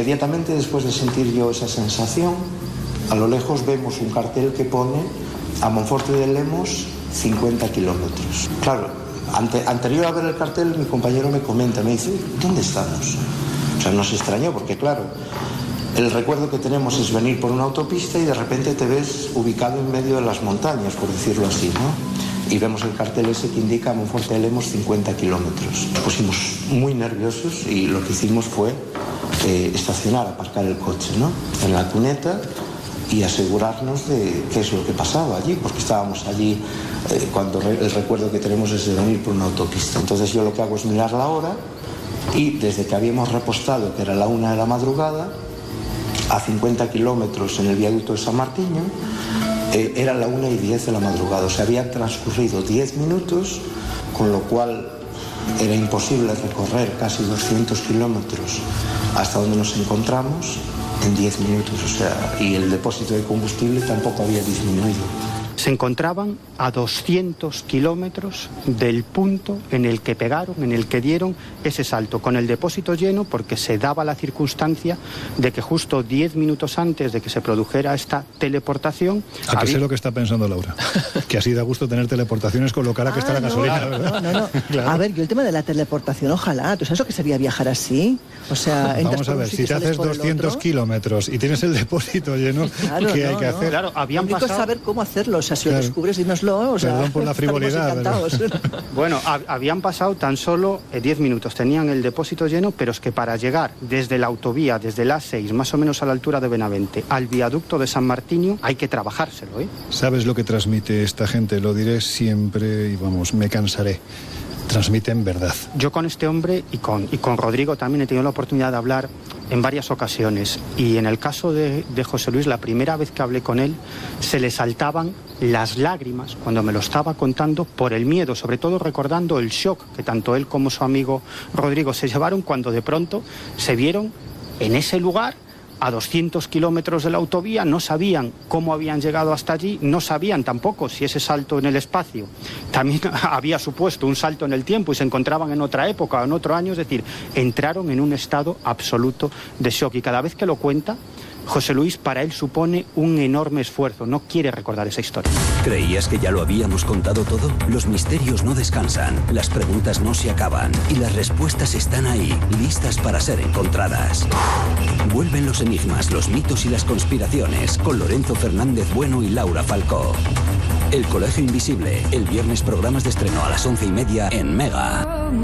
inmediatamente después de sentir yo esa sensación, a lo lejos vemos un cartel que pone a Monforte de Lemos 50 kilómetros. Claro, anterior a ver el cartel, mi compañero me comenta, me dice, ¿dónde estamos? O sea, nos extrañó porque, claro, el recuerdo que tenemos es venir por una autopista y de repente te ves ubicado en medio de las montañas, por decirlo así, ¿no? Y vemos el cartel ese que indica a Monforte de Lemos 50 kilómetros. Nos pusimos muy nerviosos y lo que hicimos fue estacionar, aparcar el coche, ¿no?, en la cuneta y asegurarnos de qué es lo que pasaba allí, porque estábamos allí cuando el recuerdo que tenemos es de venir por una autopista. Entonces yo lo que hago es mirar la hora y desde que habíamos repostado, que era la 1 de la madrugada, a 50 kilómetros en el viaducto de San Martiño, era la 1:10 de la madrugada. O sea, habían transcurrido 10 minutos, con lo cual era imposible recorrer casi 200 kilómetros hasta donde nos encontramos en 10 minutos. O sea, y el depósito de combustible tampoco había disminuido. Se encontraban a 200 kilómetros del punto en el que pegaron, en el que dieron ese salto, con el depósito lleno, porque se daba la circunstancia de que justo 10 minutos antes de que se produjera esta teleportación... ¿A qué sé lo que está pensando Laura? Que así da gusto tener teleportaciones con lo cara que está la gasolina, ¿verdad? No. Claro. A ver, yo el tema de la teleportación, ojalá. ¿Tú sabes lo que sería viajar así? O sea, vamos a ver, si te haces 200 kilómetros y tienes el depósito lleno, claro, ¿qué hay que hacer? Claro, habían pasado... pasado... saber cómo hacerlo. O sea, si lo descubres, dínoslo. O sea, perdón por la frivolidad. Bueno, habían pasado tan solo 10 minutos. Tenían el depósito lleno, pero es que para llegar desde la autovía, desde la A6, más o menos a la altura de Benavente, al viaducto de San Martiño, hay que trabajárselo, ¿eh? ¿Sabes lo que transmite esta gente? Lo diré siempre y vamos, me cansaré. Transmiten verdad. Yo con este hombre y con Rodrigo también he tenido la oportunidad de hablar en varias ocasiones, y en el caso de José Luis, la primera vez que hablé con él, se le saltaban las lágrimas cuando me lo estaba contando por el miedo, sobre todo recordando el shock que tanto él como su amigo Rodrigo se llevaron cuando de pronto se vieron en ese lugar a 200 kilómetros de la autovía. No sabían cómo habían llegado hasta allí, no sabían tampoco si ese salto en el espacio también había supuesto un salto en el tiempo y se encontraban en otra época o en otro año. Es decir, entraron en un estado absoluto de shock, y cada vez que lo cuenta José Luis, para él supone un enorme esfuerzo, no quiere recordar esa historia. ¿Creías que ya lo habíamos contado todo? Los misterios no descansan, las preguntas no se acaban y las respuestas están ahí, listas para ser encontradas. Vuelven los enigmas, los mitos y las conspiraciones con Lorenzo Fernández Bueno y Laura Falcó. El Colegio Invisible, el viernes, programas de estreno a las 11:30 en Mega.